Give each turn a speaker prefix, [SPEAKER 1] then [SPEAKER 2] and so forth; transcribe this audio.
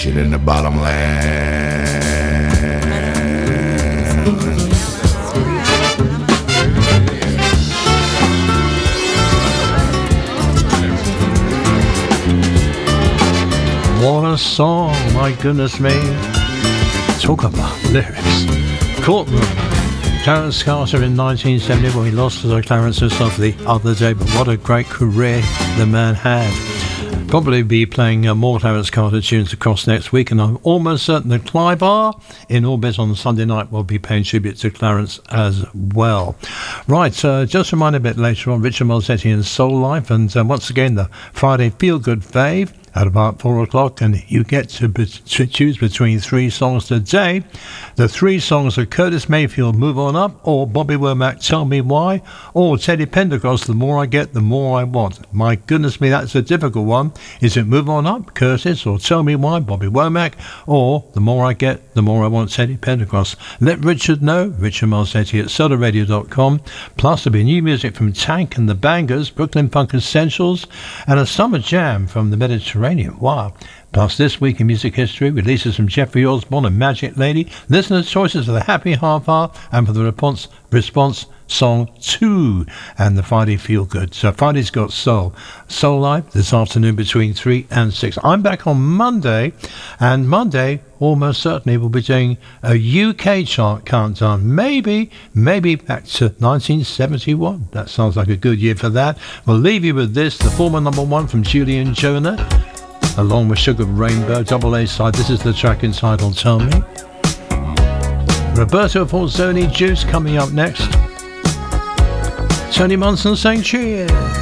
[SPEAKER 1] Shit in the bottom land.
[SPEAKER 2] What a song, my goodness me. Talk about lyrics. Courtroom. Clarence Carter in 1970 when he lost to the Clarences of the other day, but what a great career the man had. Probably be playing more Clarence Carter tunes across next week, and I'm almost certain that Clive R in Orbit on Sunday night will be paying tribute to Clarence as well. Right, just a reminder a bit later on, Richard Malzetti and Soul Life, and once again the Friday Feel Good Fave at about 4 o'clock, and you get to choose between 3 songs today. The 3 songs are Curtis Mayfield, Move On Up, or Bobby Womack, Tell Me Why, or Teddy Pendergrass, The More I Get, The More I Want. My goodness me, that's a difficult one. Is it Move On Up, Curtis, or Tell Me Why, Bobby Womack, or The More I Get, The More I Want, Teddy Pendergrass? Let Richard know, Richard Malzetti at solarradio.com. Plus there'll be new music from Tank and the Bangers, Brooklyn Funk Essentials, and a summer jam from the Mediterranean. Wow. Plus this week in music history, releases from Jeffrey Osborne and Magic Lady, listener choices for the Happy Half Hour, and for the response song 2 and the Friday Feel Good. So Friday's got Soul Live this afternoon between 3 and 6. I'm back on Monday, and Monday almost certainly we'll be doing a UK chart countdown, maybe back to 1971. That sounds like a good year for that. We'll leave you with this, the former number 1 from Julian Jonah, along with Sugar Rainbow, double A side. This is the track entitled Tell Me. Roberto Falzoni, Juice coming up next. Tony Munson saying cheers.